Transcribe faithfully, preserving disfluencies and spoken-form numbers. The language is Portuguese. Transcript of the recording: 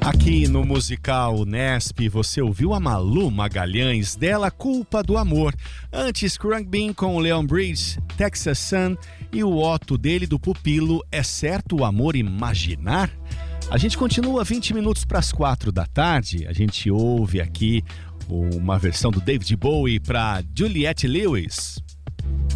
Aqui no musical Nesp, você ouviu a Malu Magalhães, dela Culpa do Amor. Antes, Khruangbin com o Leon Bridges, Texas Sun, e o Otto dele do Pupilo, É Certo o Amor Imaginar? A gente continua vinte minutos para as quatro da tarde, a gente ouve aqui uma versão do David Bowie para Juliette Lewis.